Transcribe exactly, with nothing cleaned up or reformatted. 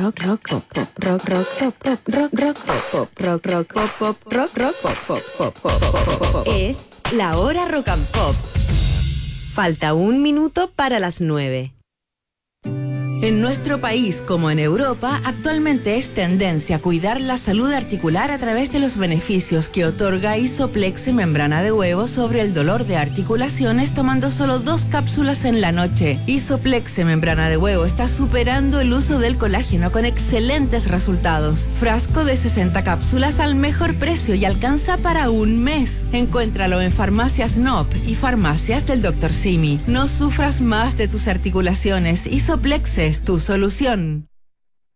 rock, rock, pop, pop, rock, rock, pop, pop, rock, rock, pop, pop, rock, rock, pop, pop, rock, rock, pop, pop, pop, pop, pop, pop. Es la hora rock and pop. Falta un minuto para las nueve. En nuestro país, como en Europa, actualmente es tendencia cuidar la salud articular a través de los beneficios que otorga Isoplexe membrana de huevo sobre el dolor de articulaciones tomando solo dos cápsulas en la noche. Isoplexe membrana de huevo está superando el uso del colágeno con excelentes resultados. Frasco de sesenta cápsulas al mejor precio y alcanza para un mes. Encuéntralo en farmacias N O P y farmacias del doctor Simi. No sufras más de tus articulaciones. Isoplexe es tu solución.